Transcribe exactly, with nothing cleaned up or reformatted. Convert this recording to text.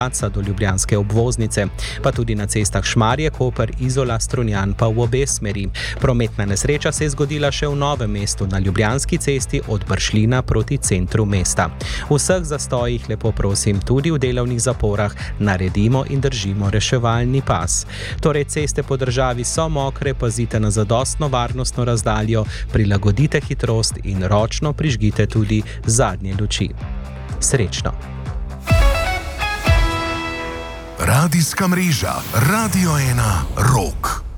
do ljubljanske obvoznice, pa tudi na cestah Šmarje, Koper, Izola, Strunjan pa v obe smeri. Prometna nesreča se je zgodila še v Novem mestu na Ljubljanski cesti od Bršljina proti centru mesta. V vseh zastojih lepo prosim, tudi v delovnih zaporah, naredimo in držimo reševalni pas. Torej, ceste po državi so mokre, pazite na zadostno varnostno razdaljo, prilagodite hitrost in ročno prižgite tudi zadnje luči. Srečno! Radijska mreža Radio ena Rock.